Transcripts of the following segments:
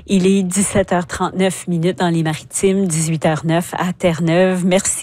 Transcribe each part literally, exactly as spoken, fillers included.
Il est dix-sept heures trente-neuf minutes dans les Maritimes, dix-huit heures neuf à Terre-Neuve. Merci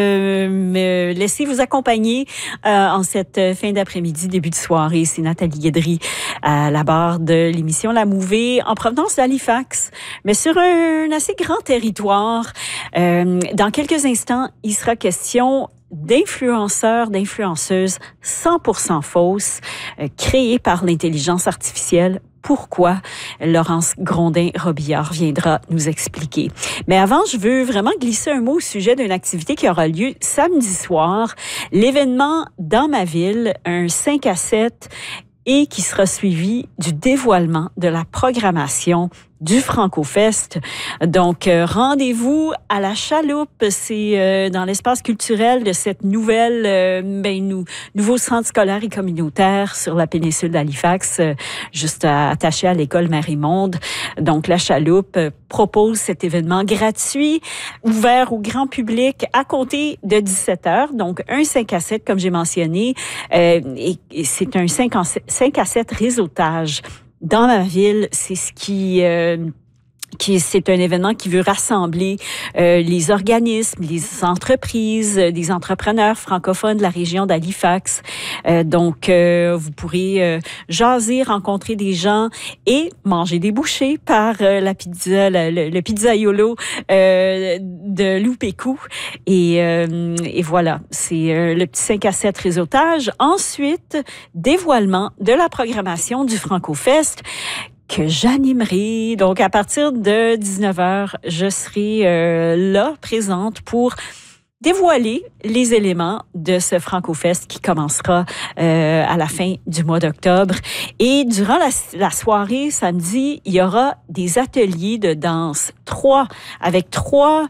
de me laisser vous accompagner euh, en cette fin d'après-midi, début de soirée. C'est Nathalie Guédry à la barre de l'émission La Mouvée en provenance d'Halifax, mais sur un assez grand territoire. Euh, dans quelques instants, il sera question d'influenceurs, d'influenceuses cent pour cent fausses, euh, créées par l'intelligence artificielle. Pourquoi? Laurence Grondin-Robillard viendra nous expliquer. Mais avant, je veux vraiment glisser un mot au sujet d'une activité qui aura lieu samedi soir. L'événement dans ma ville, un cinq à sept, et qui sera suivi du dévoilement de la programmation du Franco-Fest. Donc, euh, rendez-vous à la Chaloupe. C'est euh, dans l'espace culturel de cette nouvelle, euh, ben, nou, nouveau centre scolaire et communautaire sur la péninsule d'Halifax, euh, juste à, attaché à l'école Marie-Monde. Donc, la Chaloupe euh, propose cet événement gratuit, ouvert au grand public à compter de dix-sept heures. Donc, un cinq à sept, comme j'ai mentionné, euh, et, et c'est un cinq à sept réseautage. Dans ma ville, c'est ce qui... Euh, qui c'est un événement qui veut rassembler euh, les organismes, les entreprises, euh, des entrepreneurs francophones de la région d'Halifax. Euh, donc, euh, vous pourrez euh, jaser, rencontrer des gens et manger des bouchées par euh, la pizza, le, le, le pizzaiolo euh, de Loupécou. Et, euh, et voilà, c'est euh, le petit cinq à sept réseautage. Ensuite, dévoilement de la programmation du Franco-Fest que j'animerai. Donc, à partir de dix-neuf heures, je serai euh, là, présente, pour dévoiler les éléments de ce Franco-Fest qui commencera euh, à la fin du mois d'octobre. Et durant la, la soirée, samedi, il y aura des ateliers de danse. Trois, avec trois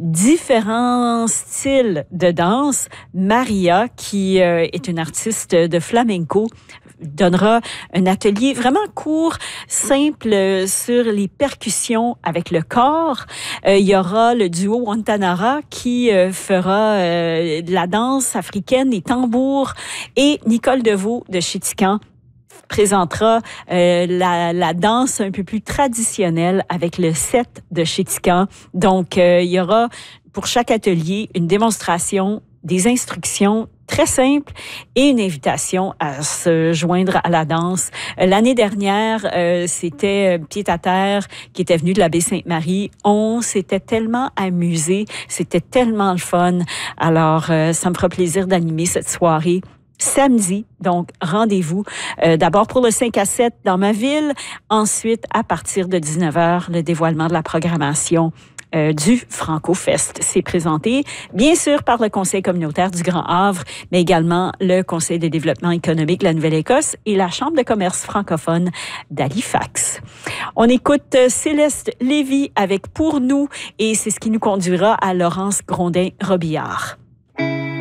différents styles de danse. Maria, qui euh, est une artiste de flamenco, donnera un atelier vraiment court, simple, sur les percussions avec le corps. Euh, il y aura le duo Wantanara qui euh, fera euh, de la danse africaine, des tambours, et Nicole Deveau de Chétican présentera euh, la, la danse un peu plus traditionnelle avec le set de Chétican. Donc, euh, il y aura pour chaque atelier une démonstration, des instructions très simple et une invitation à se joindre à la danse. L'année dernière, euh, c'était Pied à Terre qui était venu de la baie Sainte-Marie. On s'était tellement amusé, c'était tellement le fun. Alors, euh, ça me fera plaisir d'animer cette soirée samedi. Donc, rendez-vous euh, d'abord pour le cinq à sept dans ma ville. Ensuite, à partir de dix-neuf heures, le dévoilement de la programmation Euh, du Franco-Fest. C'est présenté, bien sûr, par le Conseil communautaire du Grand Havre, mais également le Conseil de développement économique de la Nouvelle-Écosse et la Chambre de commerce francophone d'Halifax. On écoute Céleste Lévy avec Pour nous, et c'est ce qui nous conduira à Laurence Grondin-Robillard.